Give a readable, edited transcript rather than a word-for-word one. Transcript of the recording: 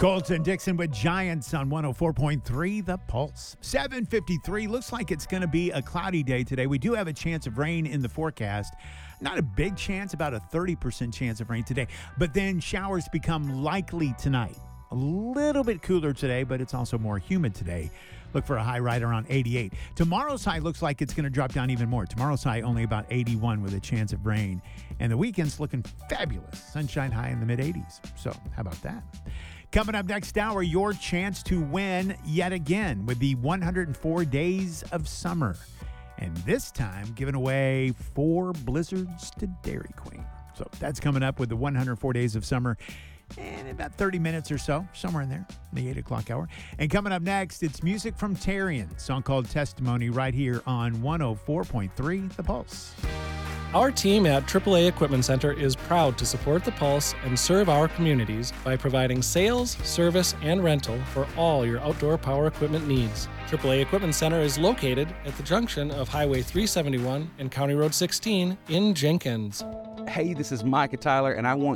Colton Dixon with Giants on 104.3 The Pulse. 7:53. Looks like it's going to be a cloudy day today. We do have a chance of rain in the forecast. Not a big chance, about a 30% chance of rain today. But then showers become likely tonight. A little bit cooler today, but it's also more humid today. Look for a high right around 88. Tomorrow's high looks like it's going to drop down even more. Tomorrow's high only about 81 with a chance of rain. And the weekend's looking fabulous. Sunshine high in the mid-80s. So how about that? Coming up next hour, your chance to win yet again with the 104 Days of Summer. And this time, giving away 4 blizzards to Dairy Queen. So that's coming up with the 104 Days of Summer in about 30 minutes or so, somewhere in there, the 8 o'clock hour. And coming up next, it's music from Tarian, a song called Testimony, right here on 104.3 The Pulse. Our team at AAA Equipment Center is proud to support the Pulse and serve our communities by providing sales, service, and rental for all your outdoor power equipment needs. AAA Equipment Center is located at the junction of Highway 371 and County Road 16 in Jenkins. Hey, this is Micah Tyler, and I want